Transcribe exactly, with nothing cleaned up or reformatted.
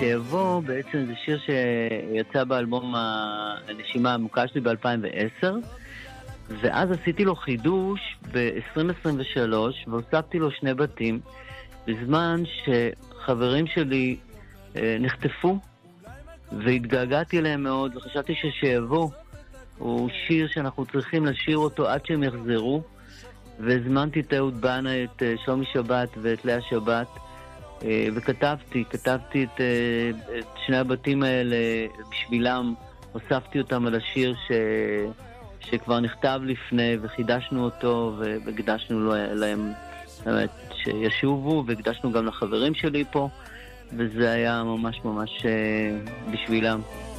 שיבוא בעצם זה שיר שיצא באלבום הנשימה המוקה שלי ב-אלפיים ועשר, ואז עשיתי לו חידוש ב-עשרים עשרים ושלוש, והוספתי לו שני בתים, בזמן שחברים שלי אה, נחטפו, והתגעגעתי אליהם מאוד, וחשבתי ששיבוא הוא שיר שאנחנו צריכים לשיר אותו עד שהם יחזרו, והזמנתי את אהוד בנה, את שלומי שבת ואת לאה שבת, וכתבתי, כתבתי את, את שני הבתים האלה בשבילם, הוספתי אותם על השיר ש, שכבר נכתב לפני, וחידשנו אותו והקדשנו להם באמת, שישובו, והקדשנו גם לחברים שלי פה, וזה היה ממש ממש בשבילם.